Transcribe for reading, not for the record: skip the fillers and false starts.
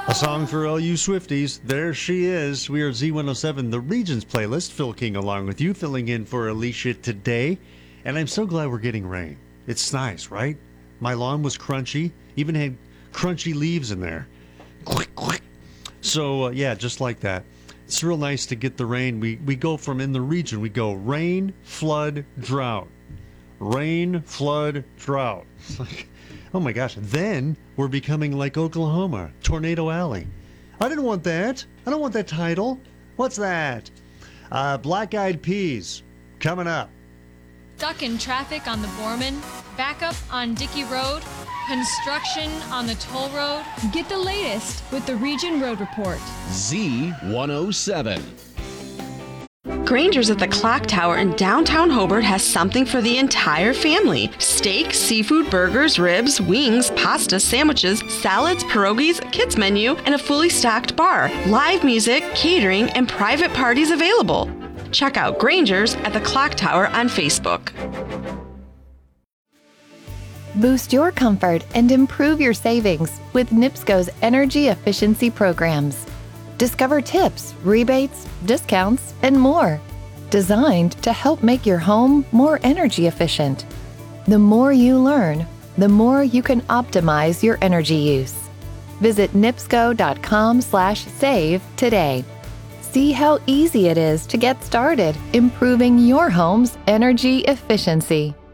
A song for all you Swifties. There she is. We are Z107, the Regions playlist. Phil King along with you, filling in for Alicia today. And I'm so glad we're getting rain. It's nice, right? My lawn was crunchy, even had crunchy leaves in there. Click, click. So, yeah, just like that. It's real nice to get the rain. We go from in the region, we go rain, flood, drought. Rain, flood, drought. It's like, oh my gosh. Then we're becoming like Oklahoma, Tornado Alley. I didn't want that. I don't want that title. What's that? Black Eyed Peas coming up. Stuck in traffic on the Borman, backup on Dickey Road, construction on the toll road. Get the latest with the Region Road Report. Z107. Granger's at the Clock Tower in downtown Hobart has something for the entire family. Steak, seafood, burgers, ribs, wings, pasta, sandwiches, salads, pierogies, kids menu, and a fully stocked bar. Live music, catering, and private parties available. Check out Granger's at the Clock Tower on Facebook. Boost your comfort and improve your savings with NIPSCO's energy efficiency programs. Discover tips, rebates, discounts, and more, designed to help make your home more energy efficient. The more you learn, the more you can optimize your energy use. Visit nipsco.com/save today. See how easy it is to get started improving your home's energy efficiency.